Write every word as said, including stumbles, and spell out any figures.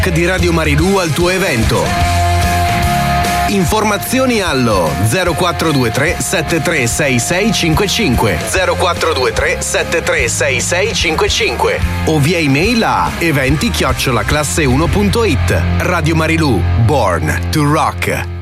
di Radio Marilù al tuo evento. Informazioni allo zero quattro due tre sette tre sei sei cinque cinque zero quattro due tre sette tre sei sei cinque cinque o via email a eventi chiocciola classe uno punto it. Radio Marilù, born to rock.